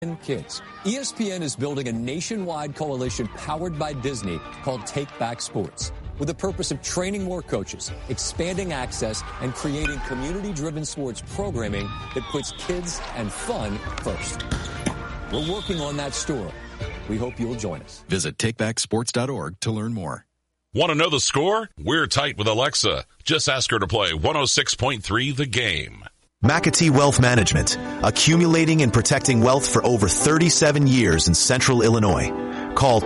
kids. ESPN is building a nationwide coalition powered by Disney called Take Back Sports, with the purpose of training more coaches, expanding access, and creating community-driven sports programming that puts kids and fun first. We're working on that story. We hope you'll join us. Visit takebacksports.org to learn more. Want to know the score? We're tight with Alexa. Just ask her to play 106.3 The Game. McAtee Wealth Management, accumulating and protecting wealth for over 37 years in central Illinois. Call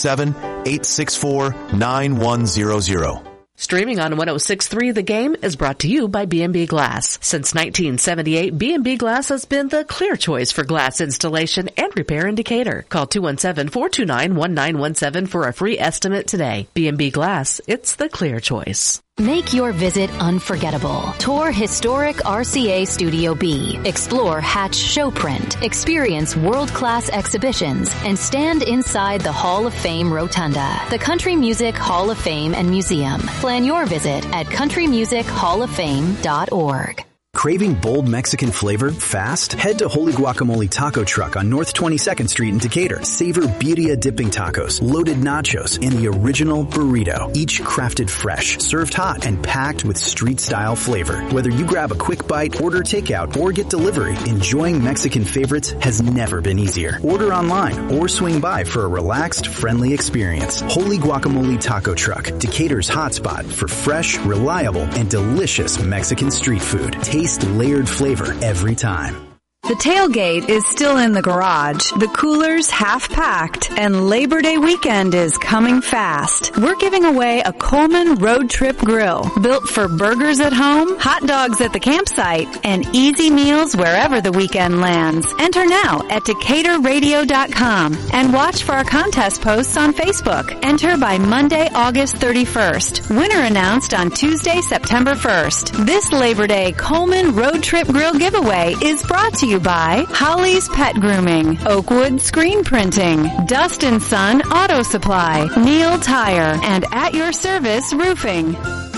217-864-9100. Streaming on 106.3 The Game is brought to you by B&B Glass. Since 1978, B&B Glass has been the clear choice for glass installation and repair in Decatur. Call 217-429-1917 for a free estimate today. B&B Glass, it's the clear choice. Make your visit unforgettable. Tour historic RCA Studio B. Explore Hatch Showprint. Experience world-class exhibitions and stand inside the Hall of Fame Rotunda, the Country Music Hall of Fame and Museum. Plan your visit at countrymusichollofFame.org. Craving bold Mexican flavor fast? Head to Holy Guacamole Taco Truck on North 22nd Street in Decatur. Savor birria dipping tacos, loaded nachos, and the original burrito. Each crafted fresh, served hot, and packed with street-style flavor. Whether you grab a quick bite, order takeout, or get delivery, enjoying Mexican favorites has never been easier. Order online or swing by for a relaxed, friendly experience. Holy Guacamole Taco Truck, Decatur's hotspot for fresh, reliable, and delicious Mexican street food. Taste layered flavor every time. The tailgate is still in the garage, the cooler's half packed, and Labor Day weekend is coming fast. We're giving away a Coleman Road Trip Grill, built for burgers at home, hot dogs at the campsite, and easy meals wherever the weekend lands. Enter now at DecaturRadio.com and watch for our contest posts on Facebook. Enter by Monday, August 31st. Winner announced on Tuesday, September 1st. This Labor Day Coleman Road Trip Grill giveaway is brought to you by Holly's Pet Grooming, Oakwood Screen Printing, Dust & Son Auto Supply, Neil Tire, and At Your Service Roofing.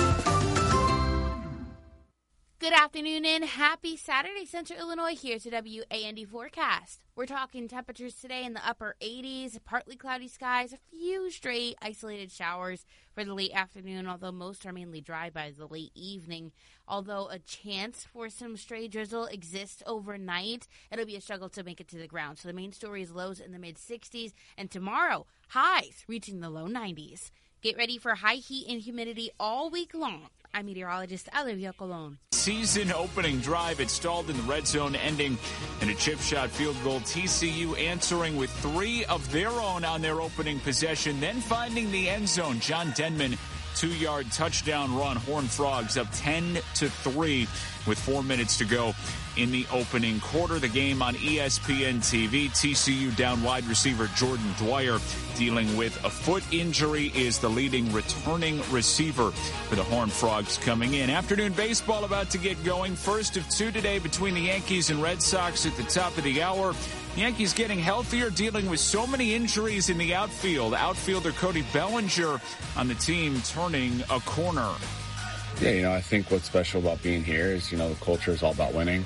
Good afternoon and happy Saturday, Central Illinois. Here's a WAND forecast. We're talking temperatures today in the upper 80s, partly cloudy skies, a few stray isolated showers for the late afternoon, although most are mainly dry by the late evening. Although a chance for some stray drizzle exists overnight, it'll be a struggle to make it to the ground. So the main story is lows in the mid-60s, and tomorrow, highs reaching the low 90s. Get ready for high heat and humidity all week long. I'm meteorologist Olivia Colon. Season opening drive. It stalled in the red zone, ending in a chip shot field goal. TCU answering with 3 of their own on their opening possession, then finding the end zone. John Denman, 2-yard touchdown run. Horned Frogs up 10-3 with 4 minutes to go in the opening quarter. The game on ESPN TV. TCU down wide receiver Jordan Dwyer, dealing with a foot injury, is the leading returning receiver for the Horned Frogs coming in. Afternoon baseball about to get going. First of 2 today between the Yankees and Red Sox at the top of the hour. Yankees getting healthier, dealing with so many injuries in the outfield. Outfielder Cody Bellinger on the team turning a corner. Yeah, I think what's special about being here is, the culture is all about winning.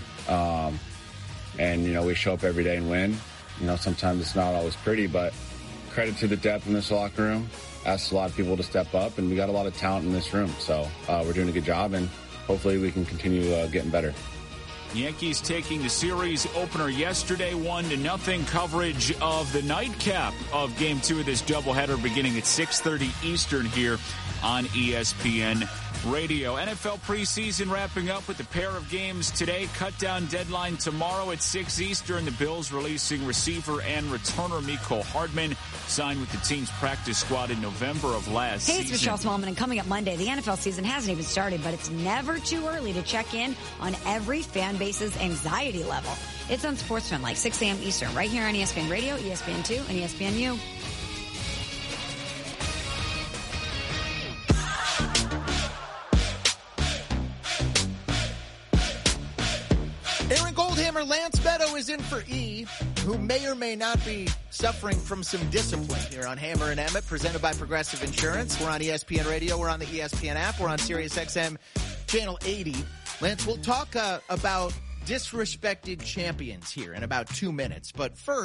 And, we show up every day and win. Sometimes it's not always pretty, but credit to the depth in this locker room. Asks a lot of people to step up, and we got a lot of talent in this room. So we're doing a good job, and hopefully we can continue getting better. Yankees taking the series opener yesterday, 1-0 coverage of the nightcap of Game 2 of this doubleheader beginning at 6:30 Eastern here on ESPN Radio. NFL preseason wrapping up with a pair of games today. Cut-down deadline tomorrow at 6 Eastern. The Bills releasing receiver and returner Mecole Hardman, signed with the team's practice squad in November of last season. Hey, it's Michelle Smallman, and coming up Monday, the NFL season hasn't even started, but it's never too early to check in on every fan base's anxiety level. It's on SportsFan, like 6 a.m. Eastern, right here on ESPN Radio, ESPN2, and ESPNU. Aaron Goldhammer, Lance Meadow is in for E, who may or may not be suffering from some discipline here on Hammer and Emmett, presented by Progressive Insurance. We're on ESPN Radio. We're on the ESPN app. We're on SiriusXM Channel 80. Lance, we'll talk about disrespected champions here in about 2 minutes. But first,